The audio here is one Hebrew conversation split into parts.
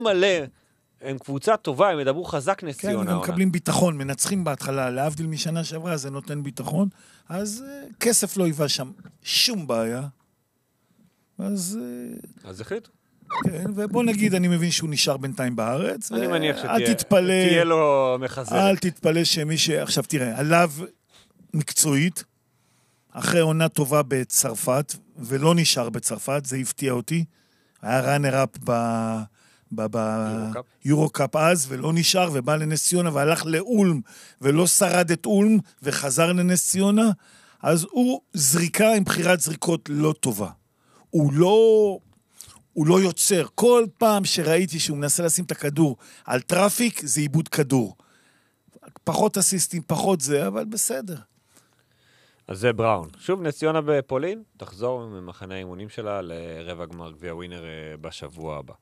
מלא, הם קבוצה טובה, הם ידברו חזק נס ציונה. כן, הם מקבלים ביטחון, מנצחים בהתחלה, להבדיל משנה שעברה, זה נותן ביטחון, אז כסף לא היווה שם שום בעיה. אז החליטו. כן, ובוא נגיד, אני מבין שהוא נשאר בינתיים בארץ. אני מניח שתהיה לו מחזרת. אל תתפלא שמי עכשיו תראה, עליו מקצועית, אחרי עונה טובה בצרפת, ולא נשאר בצרפת, זה הפתיע אותי. היה ראנר-אפ ביורו-קאפ אז, ולא נשאר, ובא לנס ציונה, והלך לאולם, ולא שרד את אולם, וחזר לנס ציונה, אז הוא זריקה עם בחירת זריקות לא טובה. הוא לא יוצר. כל פעם שראיתי שהוא מנסה לשים את הכדור על טראפיק, זה איבוד כדור. פחות אסיסטים, פחות זה, אבל בסדר. אז זה בראון. שוב, נס ציונה בפולין, תחזור ממחנה האימונים שלה לרבע גמר גביע ווינר בשבוע הבא.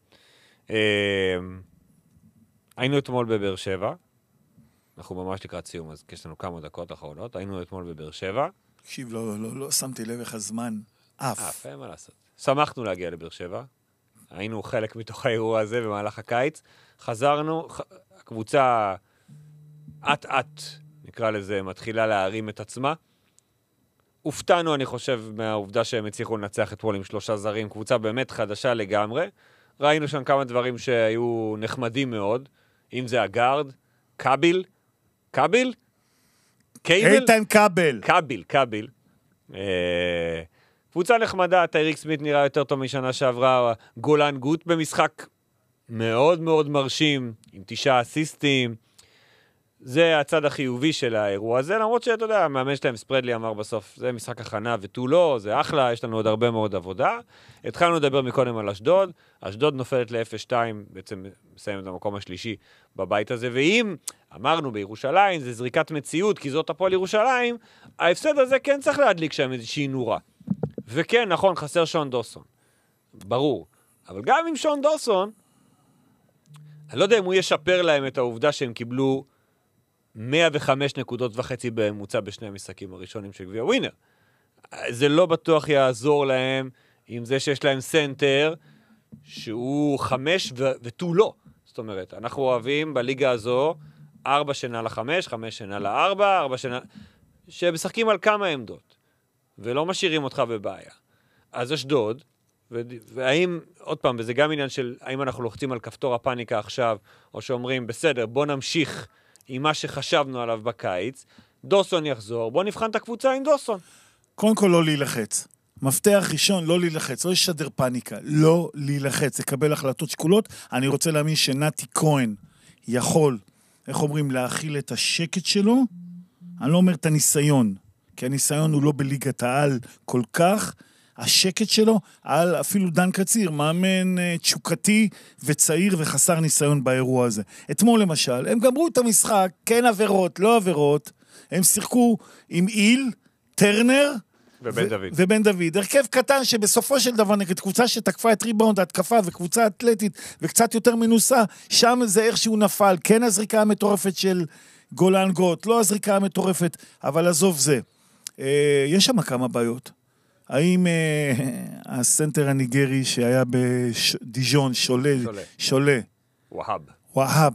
היינו אתמול בבאר שבע, אנחנו ממש לקראת סיום, אז יש לנו כמה דקות אחרונות, היינו אתמול בבאר שבע. תקשיב, לא שמתי לב איך הזמן אף. אין מה לעשות. שמחנו להגיע לבאר שבע, היינו חלק מתוך האירוע הזה במהלך הקיץ, חזרנו, הקבוצה עט, נקרא לזה, מתחילה להרים את עצמה, הופתענו, אני חושב, מהעובדה שהם הצליחו לנצח אתמול עם 3 זרים, קבוצה באמת חדשה לגמרי, ראינו שם כמה דברים שהיו נחמדים מאוד, אם זה הגארד, קאביל, איתן קאביל, קבוצה נחמדה, טייריק סמית נראה יותר טוב משנה שעברה, גולן גוט במשחק מאוד מאוד מרשים, עם 9 אסיסטים, זה הצד החיובי של האירוע הזה, למרות שאתה יודע, המאמן שלהם ספרדלי אמר בסוף, זה משחק הכנה ותו לא, זה אחלה, יש לנו עוד הרבה מאוד עבודה. התחלנו לדבר מקודם על אשדוד, אשדוד נופלת ל-0-2, בעצם מסיים את המקום השלישי בבית הזה, ואם אמרנו בירושלים, זה זריקת מציאות, כי זאת הפועל ירושלים, ההפסד הזה כן צריך להדליק שם איזושהי נורה. וכן, נכון, חסר שון דוסון. ברור. אבל גם עם שון דוסון, אני לא יודע אם הוא ישפר להם את העובדה שהם קיבלו 105 נקודות וחצי בממוצע בשני המשחקים הראשונים של גביע ווינר. זה לא בטוח יעזור להם עם זה שיש להם סנטר שהוא 5 ותו לא. זאת אומרת, אנחנו אוהבים בליגה הזו 4 שנה ל-5, 5 שנה ל-4, 4 שנה... שמשחקים על כמה עמדות, ולא משאירים אותך בבעיה. אז אשדוד, והאם, עוד פעם, וזה גם עניין של האם אנחנו לוחצים על כפתור הפאניקה עכשיו, או שאומרים, בסדר, בוא נמשיך עם מה שחשבנו עליו בקיץ, דוסון יחזור, בוא נבחן את הקבוצה עם דוסון. קודם כל לא להילחץ. מפתח ראשון, לא להילחץ, לא ישדר פאניקה, לא להילחץ, לקבל החלטות שקולות. אני רוצה להאמין שנתי כהן יכול, איך אומרים, להכיל את השקט שלו. אני לא אומר את הניסיון, כי הניסיון הוא לא בליגת העל כל כך, השקט שלו, על אפילו דן קציר, מאמן תשוקתי וצעיר וחסר ניסיון באירוע הזה. אתמול למשל, הם גמרו את המשחק, כן עבירות, לא עבירות, הם שיחקו עם איל, טרנר, ובן דוד. הרכב קטן שבסופו של דבר נגד קבוצה שתקפה את ריבאונד התקפה וקבוצה אתלטית וקצת יותר מנוסה, שם זה איך שהוא נפל, כן הזריקה המטורפת של גולן גוט, לא הזריקה המטורפת, אבל עזוב זה. יש שם כמה בעיות. האם הסנטר הניגרי שהיה בדיז'ון, שולה, והב,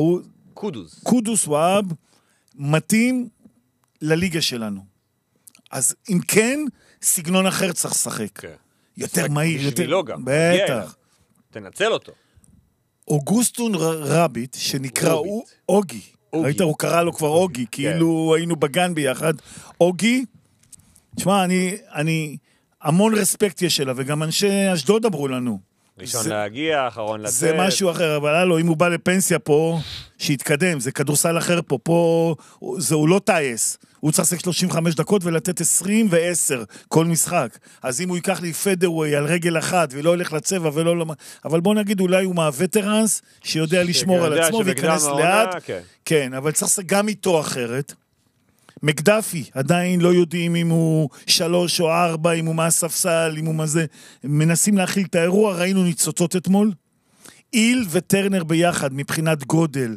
קודוס והב, מתאים לליגה שלנו. אז אם כן, סגנון אחר צריך לשחק. יותר מהיר, יותר... בטח. תנצל אותו. אוגוסטון רביט, שנקרא אוגי. ראית, הוא קרא לו כבר אוגי, כאילו היינו בגן ביחד. אוגי, תשמע, אני המון רספקט יש אליו, וגם אנשי אשדוד אמרו לנו. ראשון להגיע, אחרון לצאת. זה משהו אחר, אבל הלו, אם הוא בא לפנסיה פה, שיתקדם, זה כדורסל אחר פה, הוא לא טייס. הוא צריך לשחק 35 דקות ולתת 20 ו-10 כל משחק. אז אם הוא ייקח לי פדרווי על רגל אחת, ולא הולך לצבע ולא... אבל בוא נגיד, אולי הוא מהווטרנס, שיודע לשמור על עצמו וייכנס לאט. כן, אבל צריך גם איתו אחרת. מקדפי, עדיין לא יודעים אם הוא 3 או 4, אם הוא מהספסל, אם הוא מה זה. מנסים להכיל את האירוע, ראינו ניצוצות אתמול. איל וטרנר ביחד, מבחינת גודל.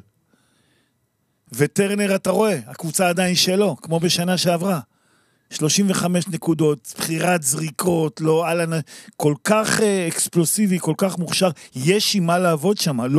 וטרנר, אתה רואה, הקבוצה עדיין שלו, כמו בשנה שעברה. 35 נקודות, בחירת זריקות, לא, כל כך אקספלוסיבי, כל כך מוכשר. יש עם מה לעבוד שם, לא